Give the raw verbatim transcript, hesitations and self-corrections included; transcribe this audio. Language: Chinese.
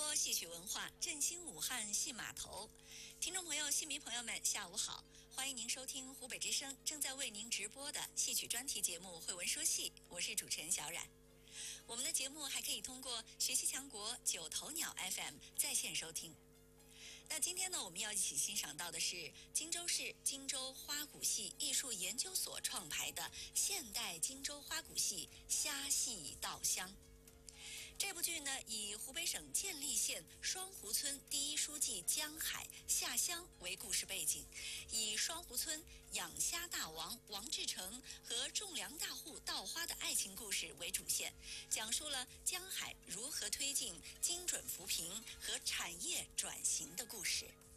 播戏曲文化，振兴武汉戏码头。听众朋友、戏迷朋友们，下午好！欢迎您收听湖北之声正在为您直播的戏曲专题节目《慧文说戏》，我是主持人小冉。我们的节目还可以通过学习强国九头鸟 F M 在线收听。那今天呢，我们要一起欣赏到的是荆州市荆州花鼓戏艺术研究所创排的现代荆州花鼓戏《虾戏稻香》。这部剧呢，以湖北省建利县双湖村第一书记江海下乡为故事背景，以双湖村养虾大王王志成和种粮大户稻花的爱情故事为主线，讲述了江海如何推进精准扶贫和产业转型的故事。